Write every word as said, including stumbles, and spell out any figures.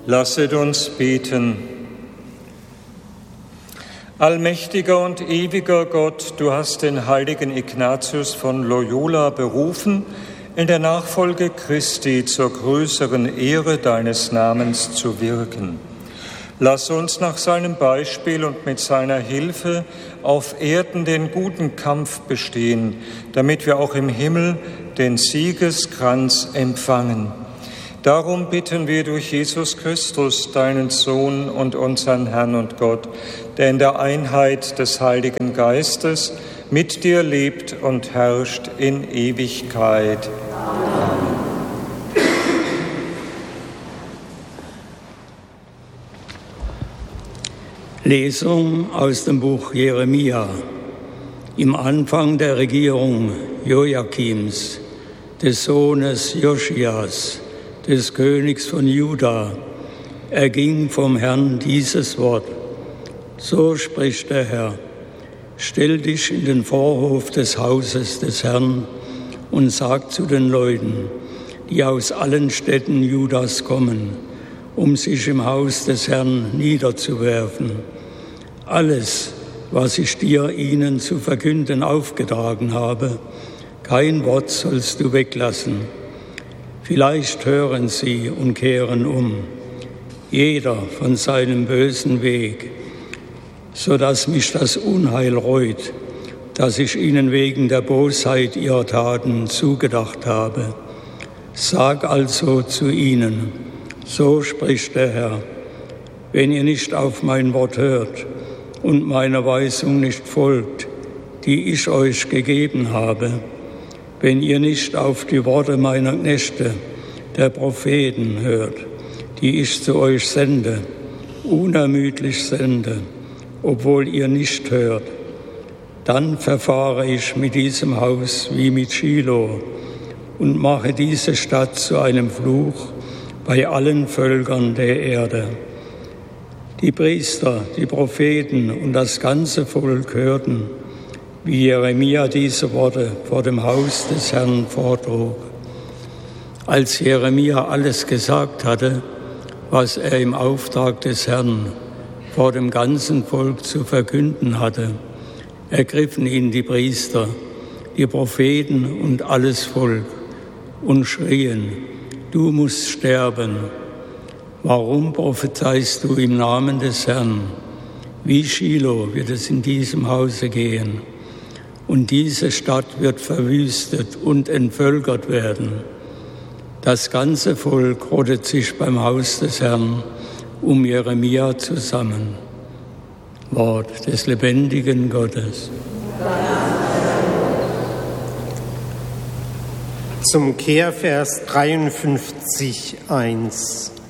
Lasset uns beten. Allmächtiger und ewiger Gott, du hast den heiligen Ignatius von Loyola berufen, in der Nachfolge Christi zur größeren Ehre deines Namens zu wirken. Lass uns nach seinem Beispiel und mit seiner Hilfe auf Erden den guten Kampf bestehen, damit wir auch im Himmel den Siegeskranz empfangen. Darum bitten wir durch Jesus Christus, deinen Sohn und unseren Herrn und Gott, der in der Einheit des Heiligen Geistes mit dir lebt und herrscht in Ewigkeit. Amen. Lesung aus dem Buch Jeremia. Im Anfang der Regierung Joachims, des Sohnes Josias, des Königs von Juda, erging vom Herrn dieses Wort. So spricht der Herr: Stell dich in den Vorhof des Hauses des Herrn und sag zu den Leuten, die aus allen Städten Judas kommen, um sich im Haus des Herrn niederzuwerfen. Alles, was ich dir ihnen zu verkünden aufgetragen habe, kein Wort sollst du weglassen. Vielleicht hören sie und kehren um, jeder von seinem bösen Weg, sodass mich das Unheil reut, das ich ihnen wegen der Bosheit ihrer Taten zugedacht habe. Sag also zu ihnen, so spricht der Herr, wenn ihr nicht auf mein Wort hört und meiner Weisung nicht folgt, die ich euch gegeben habe, wenn ihr nicht auf die Worte meiner Knechte, der Propheten, hört, die ich zu euch sende, unermüdlich sende, obwohl ihr nicht hört, dann verfahre ich mit diesem Haus wie mit Schilo und mache diese Stadt zu einem Fluch bei allen Völkern der Erde. Die Priester, die Propheten und das ganze Volk hörten, wie Jeremia diese Worte vor dem Haus des Herrn vortrug. Als Jeremia alles gesagt hatte, was er im Auftrag des Herrn vor dem ganzen Volk zu verkünden hatte, ergriffen ihn die Priester, die Propheten und alles Volk und schrien: Du musst sterben. Warum prophezeist du im Namen des Herrn? Wie Schilo wird es in diesem Hause gehen. Und diese Stadt wird verwüstet und entvölkert werden. Das ganze Volk rottet sich beim Haus des Herrn um Jeremia zusammen. Wort des lebendigen Gottes. Zum Kehrvers dreiundfünfzig, eins.